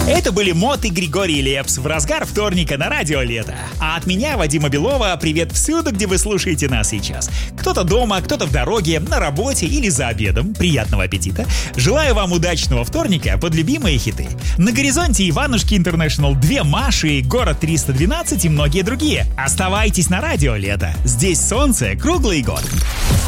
Это были Мот и Григорий Лепс в разгар вторника на Радио Лето. А от меня, Вадима Белова, привет всюду, где вы слушаете нас сейчас. Кто-то дома, кто-то в дороге, на работе или за обедом. Приятного аппетита. Желаю вам удачного вторника под любимые хиты. На горизонте Иванушки Интернешнл, Две Маши, Город 312 и многие другие. Оставайтесь на Радио Лето. Здесь солнце круглый год.